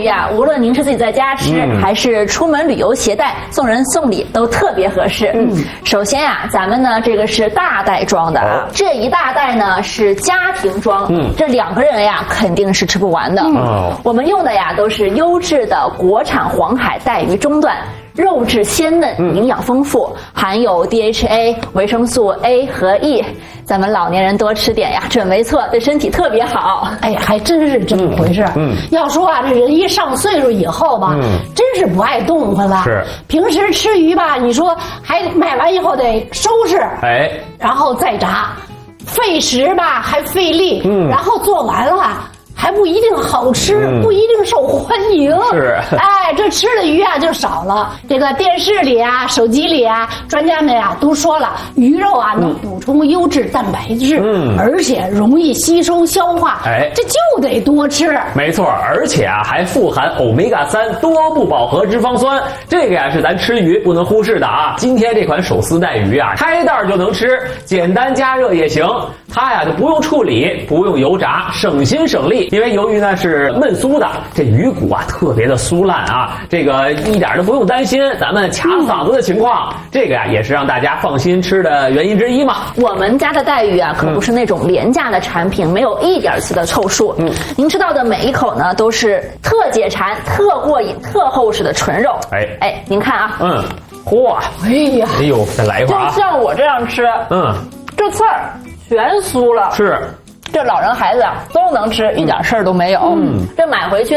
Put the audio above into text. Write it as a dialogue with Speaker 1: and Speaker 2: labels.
Speaker 1: 鱼啊，无论您是自己在家吃，还是出门旅游携带，送人送礼都特别合适。首先呀，咱们呢这个是大袋装的啊，这一大袋呢是家庭装，这2个人呀肯定是吃不完的。我们用的呀都是优质的国产黄海带鱼中段。肉质鲜嫩，营养丰富，含有 DHA、维生素 A 和 E， 咱们老年人多吃点呀，准没错，对身体特别好。
Speaker 2: 哎，还真是这么回事。要说啊，这人一上岁数以后吧，真是不爱动弹了。
Speaker 3: 是，
Speaker 2: 平时吃鱼吧，你说还买完以后得收拾，然后再炸，费时吧，还费力，然后做完了。还不一定好吃，不一定受欢迎。
Speaker 3: 是，
Speaker 2: 哎，这吃的鱼啊就少了。这个电视里啊、手机里啊，专家们啊都说了，鱼肉啊能补充优质蛋白质，而且容易吸收消化。这就得多吃。
Speaker 3: 没错，而且啊还富含欧米伽3多不饱和脂肪酸，这个呀是咱吃鱼不能忽视的啊。今天这款手撕带鱼啊，开袋就能吃，简单加热也行。它呀就不用处理，不用油炸，省心省力。因为由于呢是焖酥的，这鱼骨啊特别的酥烂啊，这个一点都不用担心咱们卡嗓子的情况。这个呀也是让大家放心吃的原因之一嘛。
Speaker 1: 我们家的带鱼啊可不是那种廉价的产品，没有一点丝的臭数。您吃到的每一口呢都是特解馋、特过瘾、特厚实的纯肉。您看啊，
Speaker 3: 嚯，哎呦，再来一块啊！
Speaker 1: 就像我这样吃，这刺儿全酥了。
Speaker 3: 是。
Speaker 1: 这老人孩子啊都能吃，一点事儿都没有。这买回去